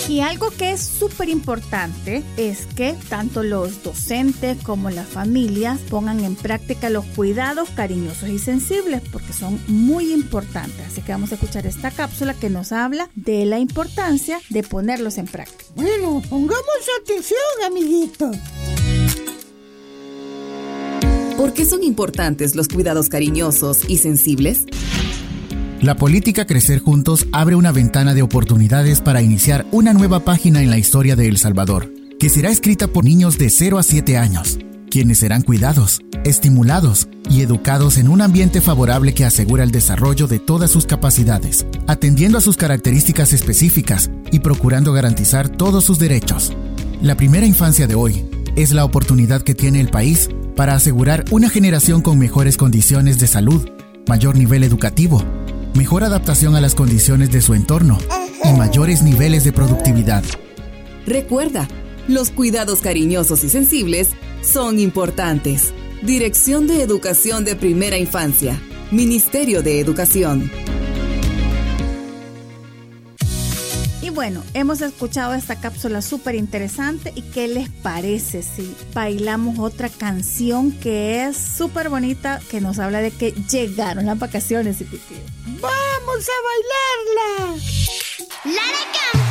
Y algo que es súper importante es que tanto los docentes como las familias pongan en práctica los cuidados cariñosos y sensibles, porque son muy importantes. Así que vamos a escuchar esta cápsula que nos habla de la importancia de ponerlos en práctica. Bueno, pongamos atención, amiguitos. ¿Por qué son importantes los cuidados cariñosos y sensibles? La política Crecer Juntos abre una ventana de oportunidades para iniciar una nueva página en la historia de El Salvador, que será escrita por niños de 0 a 7 años, quienes serán cuidados, estimulados y educados en un ambiente favorable que asegura el desarrollo de todas sus capacidades, atendiendo a sus características específicas y procurando garantizar todos sus derechos. La primera infancia de hoy es la oportunidad que tiene el país para asegurar una generación con mejores condiciones de salud, mayor nivel educativo, mejor adaptación a las condiciones de su entorno y mayores niveles de productividad. Recuerda, los cuidados cariñosos y sensibles son importantes. Dirección de Educación de Primera Infancia, Ministerio de Educación. Y bueno, hemos escuchado esta cápsula súper interesante. ¿Y qué les parece si bailamos otra canción que es súper bonita, que nos habla de que llegaron las vacaciones, Cipitio? ¡Vamos a bailarla! ¡La de